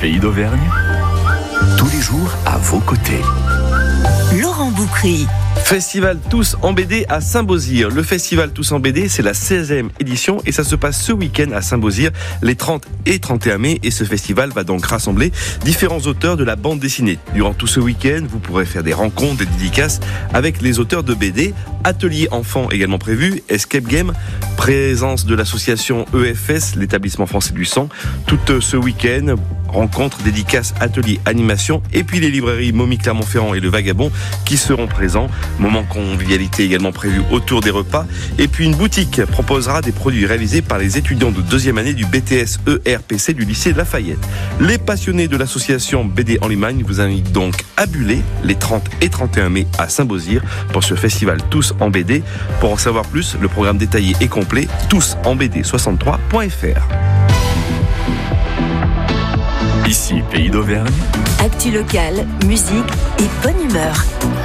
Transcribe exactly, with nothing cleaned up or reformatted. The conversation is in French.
Pays d'Auvergne, tous les jours à vos côtés. Laurent Boukry. Festival Tous en B D à Saint-Beauzire. Le festival Tous en B D, c'est la seizième édition et ça se passe ce week-end à Saint-Beauzire, les trente et trente et un mai. Et ce festival va donc rassembler différents auteurs de la bande dessinée. Durant tout ce week-end, vous pourrez faire des rencontres, des dédicaces avec les auteurs de B D. Atelier enfants également prévu, escape game, présence de l'association E F S, l'établissement français du sang. Tout ce week-end, rencontres, dédicaces, ateliers, animations et puis les librairies Momie Clermont-Ferrand et Le Vagabond qui seront présents. Moment convivialité également prévu autour des repas. Et puis une boutique proposera des produits réalisés par les étudiants de deuxième année du B T S E R P C du lycée Lafayette. Les passionnés de l'association B D en Limagne vous invitent donc à Buller les trente et trente et un mai à Saint-Beauzire pour ce festival Tous en B D. Pour en savoir plus, le programme détaillé et complet, tous en B D soixante-trois point F R. Ici, Pays d'Auvergne. Actu locale, musique et bonne humeur.